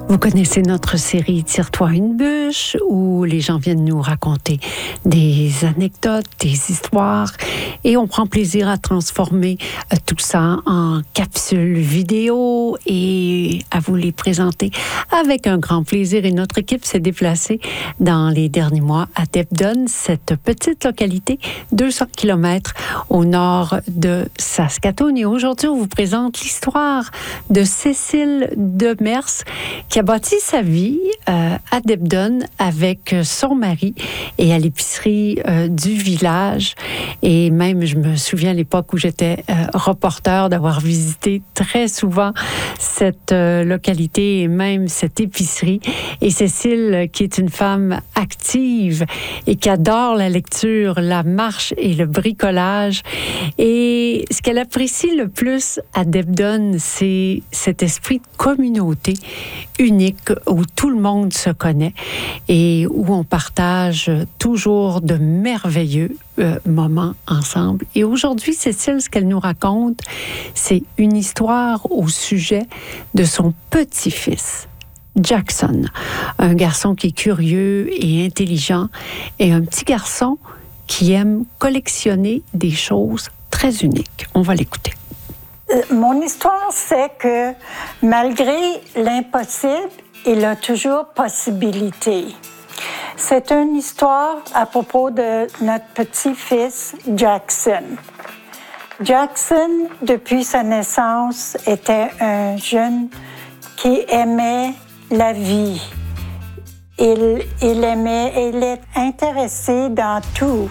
Vous connaissez notre série Tire-toi une bûche où les gens viennent nous raconter des anecdotes, des histoires et on prend plaisir à transformer tout ça en capsules vidéo et à vous les présenter avec un grand plaisir. Et notre équipe s'est déplacée dans les derniers mois à Debden, cette petite localité 200 km au nord de Saskatoon. Et aujourd'hui, on vous présente l'histoire de Cécile Demers qui a bâti sa vie à Debden avec son mari et à l'épicerie du village. Et même, je me souviens à l'époque où j'étais reporter d'avoir visité très souvent cette localité et même cette épicerie. Et Cécile, qui est une femme active et qui adore la lecture, la marche et le bricolage. Et ce qu'elle apprécie le plus à Debden, c'est cet esprit de communauté unique où tout le monde se connaît et où on partage toujours de merveilleux moments ensemble. Et aujourd'hui, Cécile, ce qu'elle nous raconte, c'est une histoire au sujet de son petit-fils, Jackson, un garçon qui est curieux et intelligent et un petit garçon qui aime collectionner des choses très uniques. On va l'écouter. Mon histoire, c'est que malgré l'impossible, il a toujours possibilité. C'est une histoire à propos de notre petit-fils Jackson. Jackson, depuis sa naissance, était un jeune qui aimait la vie. Il est intéressé dans tout.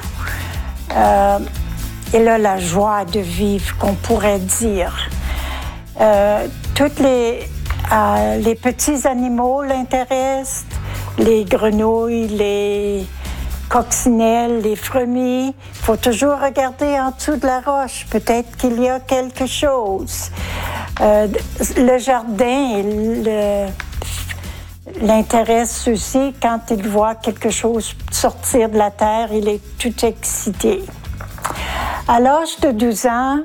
Il a la joie de vivre, qu'on pourrait dire. Toutes les petits animaux l'intéressent, les grenouilles, les coccinelles, les fourmis. Il faut toujours regarder en dessous de la roche. Peut-être qu'il y a quelque chose. Le jardin l'intéresse aussi. Quand il voit quelque chose sortir de la terre, il est tout excité. À l'âge de 12 ans,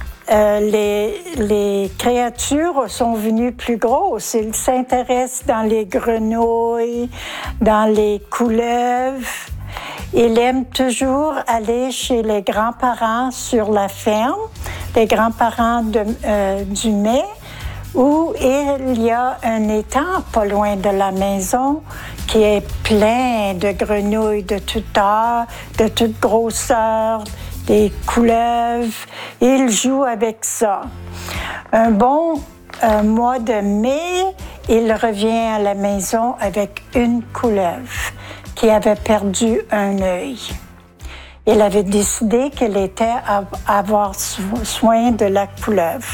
les créatures sont venues plus grosses. Il s'intéresse dans les grenouilles, dans les couleuvres. Il aime toujours aller chez les grands-parents sur la ferme, les grands-parents du mai, où il y a un étang pas loin de la maison qui est plein de grenouilles de toute taille, de toute grosseur, des couleuvres. Il joue avec ça. Un bon mois de mai, il revient à la maison avec une couleuvre qui avait perdu un œil. Il avait décidé qu'il était à avoir soin de la couleuvre.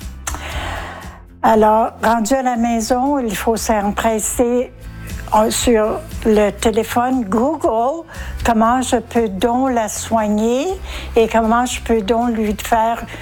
Alors, rendu à la maison, il faut s'empresser sur le téléphone Google comment je peux donc la soigner et comment je peux donc lui faire